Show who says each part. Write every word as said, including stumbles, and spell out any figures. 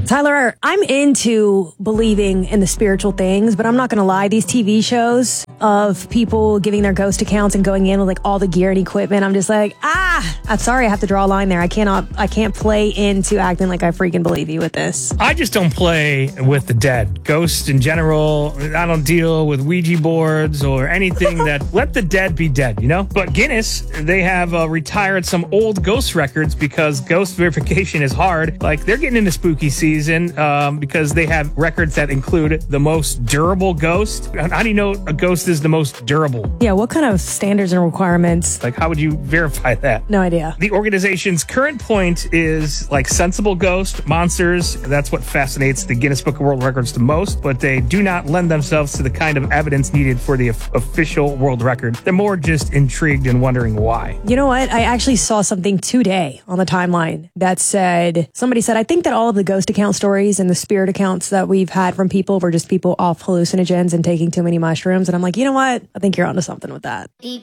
Speaker 1: Tyler, I'm into believing in the spiritual things, but I'm not going to lie. These T V shows of people giving their ghost accounts and going in with like all the gear and equipment, I'm just like, ah, I'm sorry. I have to draw a line there. I cannot, I can't play into acting like I freaking believe you with this.
Speaker 2: I just don't play with the dead. Ghosts in general, I don't deal with Ouija boards or anything that let the dead be dead, you know? But Guinness, they have uh, retired some old ghost records because ghost verification is hard. Like, they're getting into spooky season. Season, um, because they have records that include the most durable ghost. How do you know a ghost is the most durable?
Speaker 1: Yeah, what kind of standards and requirements?
Speaker 2: Like, how would you verify that?
Speaker 1: No idea.
Speaker 2: The organization's current point is like sensible ghost monsters. That's what fascinates the Guinness Book of World Records the most, but they do not lend themselves to the kind of evidence needed for the of- official world record. They're more just intrigued and wondering why.
Speaker 1: You know what? I actually saw something today on the timeline that said, somebody said, I think that all of the ghost account stories and the spirit accounts that we've had from people were just people off hallucinogens and taking too many mushrooms. And I'm like, you know what? I think you're onto something with that.